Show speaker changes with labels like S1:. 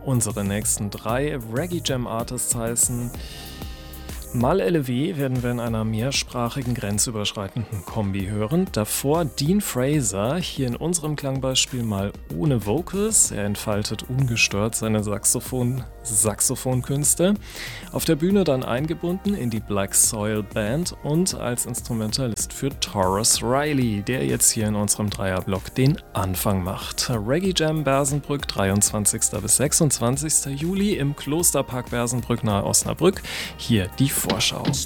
S1: Unsere nächsten 3 Reggae Jam Artists heißen: Mal LW werden wir in einer mehrsprachigen, grenzüberschreitenden Kombi hören. Davor Dean Fraser, hier in unserem Klangbeispiel mal ohne Vocals. Er entfaltet ungestört seine Saxophonkünste. Auf der Bühne dann eingebunden in die Black Soil Band und als Instrumentalist für Taurus Riley, der jetzt hier in unserem Dreierblock den Anfang macht. Reggae Jam Bersenbrück, 23. bis 26. Juli im Klosterpark Bersenbrück nahe Osnabrück. Hier die Vorschau.